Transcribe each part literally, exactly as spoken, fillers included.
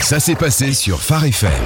Ça s'est passé sur Phare F M.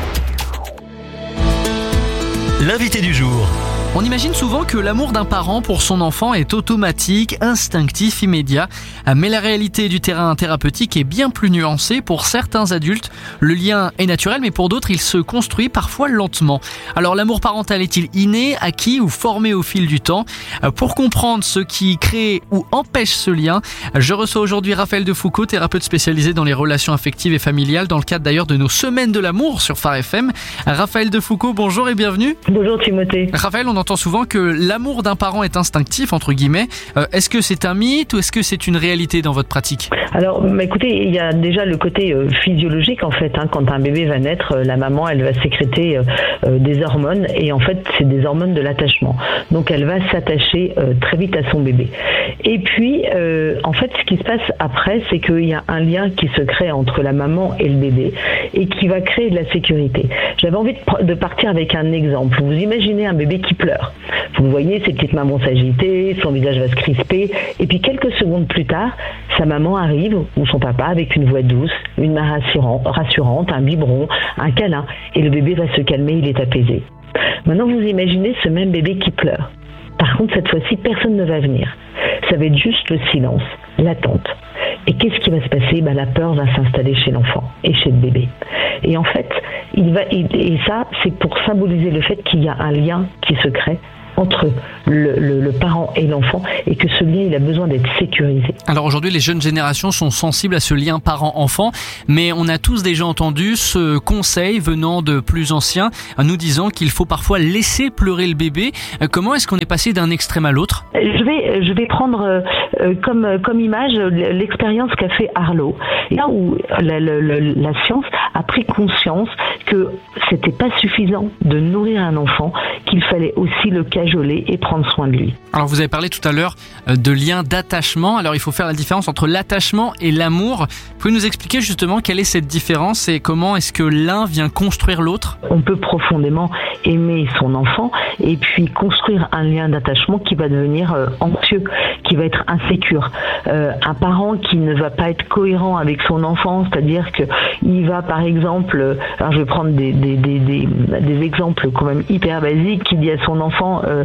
L'invité du jour. On imagine souvent que l'amour d'un parent pour son enfant est automatique, instinctif, immédiat. Mais la réalité du terrain thérapeutique est bien plus nuancée. Pour certains adultes, le lien est naturel, mais pour d'autres, il se construit parfois lentement. Alors l'amour parental est-il inné, acquis ou formé au fil du temps ? Pour comprendre ce qui crée ou empêche ce lien, je reçois aujourd'hui Raphaël Defoucault, thérapeute spécialisé dans les relations affectives et familiales, dans le cadre d'ailleurs de nos semaines de l'amour sur Phare F M. Raphaël Defoucault, bonjour et bienvenue. Bonjour Timothée. Raphaël, on entend souvent que l'amour d'un parent est instinctif, entre guillemets. Euh, est-ce que c'est un mythe ou est-ce que c'est une réalité dans votre pratique ? Alors, bah, écoutez, il y a déjà le côté euh, physiologique en fait. Hein, quand un bébé va naître, euh, la maman, elle va sécréter euh, euh, des hormones et en fait, c'est des hormones de l'attachement. Donc, elle va s'attacher euh, très vite à son bébé. Et puis, euh, en fait, ce qui se passe après, c'est qu'il y a un lien qui se crée entre la maman et le bébé et qui va créer de la sécurité. J'avais envie de, de partir avec un exemple. Vous imaginez un bébé qui pleure. Vous le voyez, ses petites mains vont s'agiter, son visage va se crisper, et puis quelques secondes plus tard, sa maman arrive, ou son papa, avec une voix douce, une main rassurante, rassurante, un biberon, un câlin, et le bébé va se calmer, il est apaisé. Maintenant, vous imaginez ce même bébé qui pleure. Par contre, cette fois-ci, personne ne va venir. Ça va être juste le silence, l'attente. Et qu'est-ce qui va se passer ? Ben, la peur va s'installer chez l'enfant et chez le bébé. Et en fait, il va, il, et ça, c'est pour symboliser le fait qu'il y a un lien qui se crée entre le, le, le parent et l'enfant et que ce lien, il a besoin d'être sécurisé. Alors aujourd'hui, les jeunes générations sont sensibles à ce lien parent-enfant, mais on a tous déjà entendu ce conseil venant de plus anciens, nous disant qu'il faut parfois laisser pleurer le bébé. Comment est-ce qu'on est passé d'un extrême à l'autre ? Je vais, je vais prendre euh, comme, comme image l'expérience qu'a fait Arlo. Là où la, la, la, la science a pris conscience que c'était pas suffisant de nourrir un enfant, qu'il fallait aussi le cajoler et prendre soin de lui. Alors vous avez parlé tout à l'heure de lien d'attachement. Alors il faut faire la différence entre l'attachement et l'amour. Vous pouvez nous expliquer justement quelle est cette différence et comment est-ce que l'un vient construire l'autre ? On peut profondément aimer son enfant et puis construire un lien d'attachement qui va devenir euh, anxieux, qui va être insécure. Euh, un parent qui ne va pas être cohérent avec son enfant, c'est-à-dire que il va par exemple, alors je vais prendre des, des, des, des, des exemples quand même hyper basiques, qui dit à son enfant euh,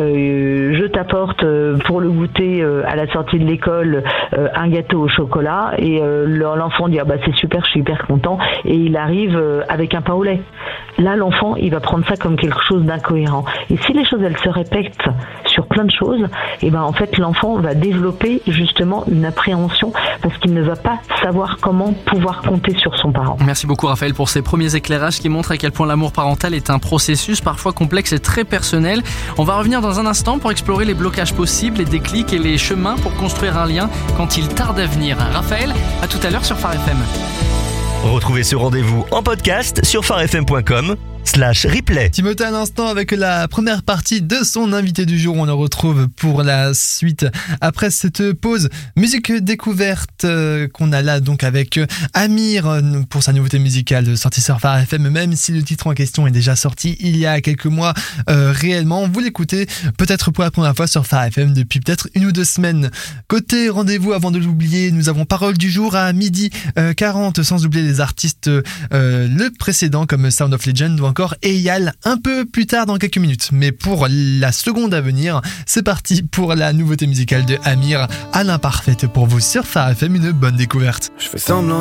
euh, je t'apporte pour le goûter euh, à la sortie de l'école euh, un gâteau au chocolat et euh, l'enfant dit ah bah c'est super, je suis hyper content et il arrive euh, avec un pain au lait. Là l'enfant il va prendre ça comme quelque chose d'incohérent et si les choses elles se répètent sur plein de choses, et ben en fait l'enfant va développer justement une appréhension parce qu'il ne va pas savoir comment pouvoir compter sur son parent. Merci beaucoup Raphaël pour ces premiers éclairages qui montrent à quel point l'amour parental est un processus parfois complexe et très personnel. On va revenir dans un instant pour explorer les blocages possibles, les déclics et les chemins pour construire un lien quand il tarde à venir. Raphaël, à tout à l'heure sur Phare F M. Retrouvez ce rendez-vous en podcast sur pharefm point com slash replay. Timothée à l'instant avec la première partie de son invité du jour. On le retrouve pour la suite après cette pause musique découverte euh, qu'on a là donc avec Amir euh, pour sa nouveauté musicale sortie sur Phare F M, même si le titre en question est déjà sorti il y a quelques mois euh, réellement. Vous l'écoutez peut-être pour la première fois sur Phare F M depuis peut-être une ou deux semaines. Côté rendez-vous, avant de l'oublier, nous avons Parole du jour à midi quarante, sans oublier les artistes euh, le précédent comme Sound of Legend ou encore Eyal un peu plus tard dans quelques minutes. Mais pour la seconde à venir, c'est parti pour la nouveauté musicale de Amir à l'imparfaite pour vous sur Phare F M, une bonne découverte. Je fais semblant